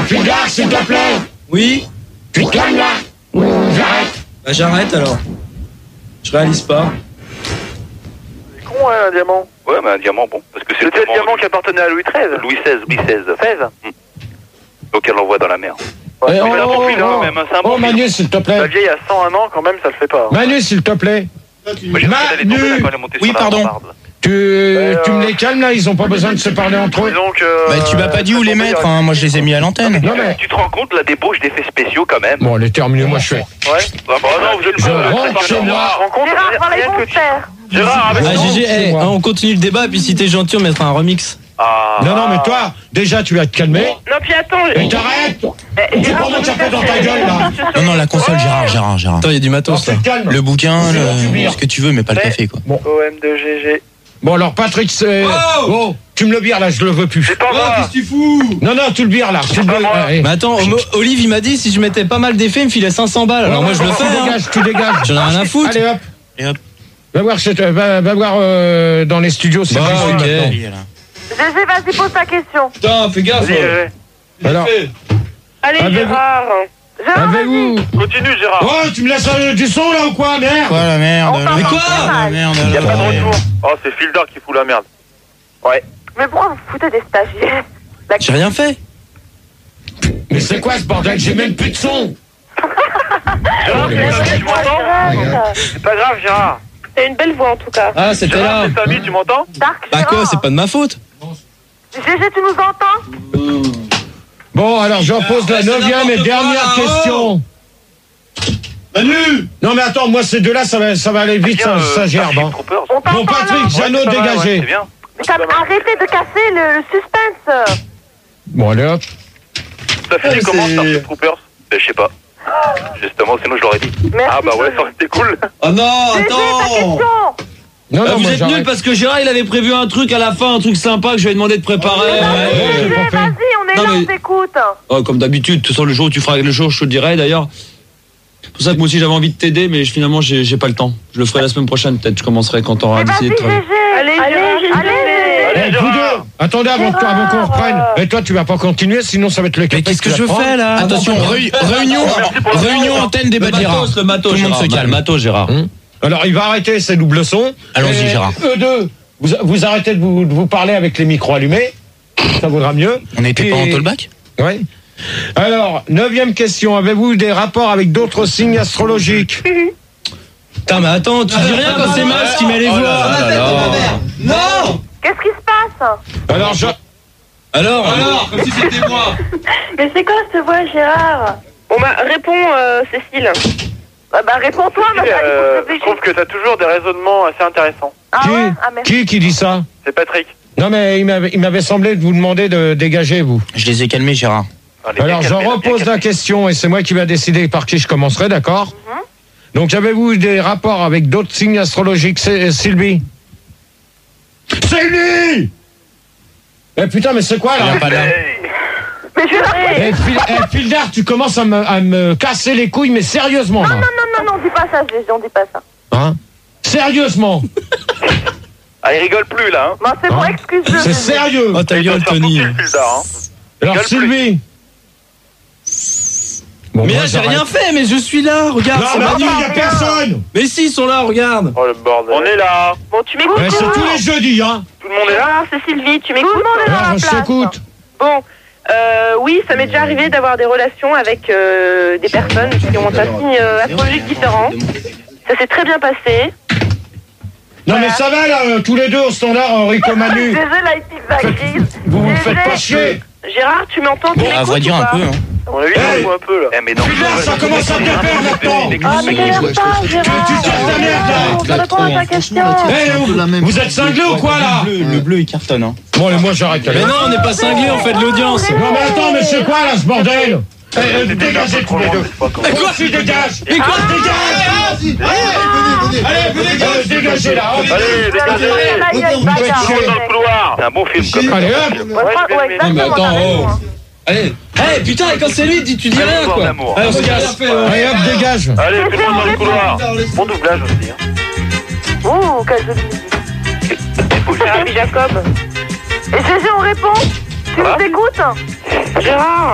Fulgare, s'il te plaît. Oui. Tu te calmes là ou j'arrête? Bah j'arrête alors. Je réalise pas. C'est con, hein, un diamant. Ouais, mais un diamant, bon. Parce que C'était le diamant qui appartenait à Louis XIII. Louis XVI. 16. Donc elle l'envoie dans la mer. Eh, mais c'est un bon film, quand même, hein, c'est un bon film. Manu, s'il te La plaît. vieille a 101 ans, quand même, ça le fait pas. Manu, s'il te plaît. Moi, j'ai cru qu'elle allait tomber, là, quand elle est montée Oui, sur la pardon. rambarde. Tu me les calmes là, ils ont pas besoin de se parler entre eux. Donc, Bah tu m'as pas dit où les mettre, hein. Moi je les ai mis à l'antenne. Non mais. Tu te rends compte, la débauche d'effets spéciaux, quand même. Bon, allez, terminez, moi je fais. Ouais. Ah bah non, vous êtes Je pas... rentre chez moi. Gérard, par les bons faire. Gérard, avec Ah, non, GG, c'est moi. on continue le débat et puis si t'es gentil on mettra un remix. Non, mais toi, déjà tu vas te calmer. Non, puis attends. Et t'arrêtes. C'est pas moi qui a fait dans ta gueule là. Non, la console, Gérard. Attends, il y a du matos là. Tu te calmes. Le bouquin, le- ce que tu veux, mais pas le café, quoi. OM2GG. Bon alors Patrick, c'est. Oh, tu me le bires là, je le veux plus. C'est pas moi. tu fous? Non, tu le bires là. Tu le pas moi. allez. Mais attends, Olive il m'a dit si je mettais pas mal d'effets il me filait 500 balles. Alors moi je le fais. Tu dégages. J'en ai rien à foutre. Allez hop. Et hop. Va voir dans les studios, c'est Bah, plus ok. maintenant. GG, vas-y, pose ta question. Putain, fais gaffe. Vas-y, GG. Alors, Allez, Avez-vous- Gérard. Gérard, avez-vous. Continue, Gérard. Oh, tu me laisses du son là ou quoi, merde? Quoi la merde? On t'entend Mais quoi très mal. La merde, Y a pas de alors. retour. Oh, c'est Fildar qui fout la merde. Ouais. Mais pourquoi vous foutez des stagiaires? J'ai rien fait. Mais c'est quoi ce bordel? J'ai même plus de son. Gérard, tu m'entends? C'est pas grave, Gérard. T'as une belle voix en tout cas. Ah c'était Gérard, là. c'est Samy, tu m'entends? Dark Bah quoi, Gérard. c'est pas de ma faute. GG, tu nous entends? Bon, alors j'en pose la c'est 9e et n'importe dernière quoi, là, question. Manu. Non mais attends, moi ces deux-là, ça va aller vite, ça gerbe. Hein. On Bon, t'entend Patrick, là. Jeannot, c'est pas mal, ouais, dégagé. c'est bien. Mais arrêtez de casser le suspense. Bon, allez hop. Ça finit comment, Starship Troopers? Je sais pas. Justement, sinon je l'aurais dit. Merci. Ah bah ouais, ça aurait été cool. Oh non, GG, ta attends. question. Non, Vous moi, êtes j'arrête. nuls parce que Gérard il avait prévu un truc à la fin, un truc sympa que je lui ai demandé de préparer. j'ai GG, pas fait. vas-y, on est Non, là, mais- on t'écoute. Oh, comme d'habitude, de toute façon le jour où tu feras le jour, je te le dirai d'ailleurs. C'est pour ça que moi aussi j'avais envie de t'aider, mais finalement j'ai pas le temps. Je le ferai la semaine prochaine, peut-être je commencerai quand t'auras Mais vas-y, décidé de travailler. GG. Allez, Eh, vous deux, attendez avant qu'on reprenne. Et toi, tu vas pas continuer, sinon ça va être le Mais café qu'est-ce que tu je vas prendre. fais là? Attention, réunion antenne débat de Gérard. Le matos, Tout le monde Gérard. se calme. Le matos, Gérard. Alors, il va arrêter ses doubles sons. Allons-y, Et Gérard. Eux deux, vous arrêtez de vous parler avec les micros allumés. Ça vaudra mieux. On n'était pas en Et- tollback? Oui. Alors, 9e question. Avez-vous des rapports avec d'autres signes astrologiques? Putain, mais attends, tu dis rien quand c'est Max qui met les voix. Non. Qu'est-ce qui se passe? Alors, Alors, comme si c'était moi. Mais c'est quoi cette voix, Gérard? Bon bah, réponds, Cécile. Bah, réponds-toi, ma Je trouve que t'as toujours des raisonnements assez intéressants. Ah ouais? Ah, merci. qui dit ça? C'est Patrick. Non, mais il m'avait semblé de vous demander de dégager, vous. Je les ai calmés, Gérard. Allez, Alors, bien je calmé, bien repose la calmé. question et c'est moi qui va décider par qui je commencerai, d'accord? Donc, avez-vous des rapports avec d'autres signes astrologiques, Sylvie? Sylvie! Eh putain, mais c'est quoi là? Il est pas là. Mais Gérard, Fildar, tu commences à me casser les couilles, mais sérieusement, là. non, dis pas ça, GG, on dit pas ça. Hein? Sérieusement. Ah, il rigole plus là. Hein. Bon, c'est bon, Hein? excuse-le. C'est sérieux. Oh, ta Il doit gueule, se faire Tony. couper le Fildar, hein. Alors, rigole Sylvie. Bon, Mais moi, là, j'ai j'arrête. rien fait, mais je suis là, regarde, Non, c'est mais Manu. attends, il n'y a personne. Mais si, ils sont là, regarde. Oh le bordel. On est là. Bon, tu m'écoutes? Mais c'est tous les jeudis, hein. Tout le monde est là. Ah, c'est Sylvie, tu m'écoutes? Tout le monde est dans Alors, la je place. t'écoute. Bon, oui, ça m'est déjà arrivé d'avoir des relations avec des personnes qui ont un signe astrologique différent. Ça s'est très bien passé. Non, mais ça va, là, tous les deux au standard, Rico Manu. GG, la pizza grise. Vous vous GG. faites pas chier. Gérard, tu m'entends? Tu À m'écoutes vrai dire, ou un pas? peu, hein. On a vu Hey. un peu là. Eh mais non. Fildar, ça commence à te faire maintenant. Ah, mais t'énerve pas, Gérard. Tu casses ta merde, là. On répond à ta question. Eh, vous êtes cinglés ou quoi, là? Le bleu, il cartonne, hein. Bon, allez, moi, j'arrête. Mais non, on n'est pas cinglés, on fait de l'audience. Non, mais attends, mais c'est quoi, là, ce bordel? Dégagez tous les deux. Mais quoi? Si, dégage. Mais quoi? Dégage. Allez, vous dégagez, dégagez, là. hop. Allez, dégagez. Là, il y a une Vous faites bagarre. chier. Dans le couloir. C'est un bon film comme Allez, hop. Ouais, exactement, Non, mais attends, t'as raison, oh. hein. Allez. Hey, putain, et quand c'est lui, tu dis rien, quoi. d'amour. Allez, on se casse. Allez, hop, dégage. Allez, tout le monde dans le couloir. Bon doublage aussi. Hein. Ouh, quelle jolie musique. Gérard Jacob. Et GG, on répond? Tu nous écoutes? Gérard.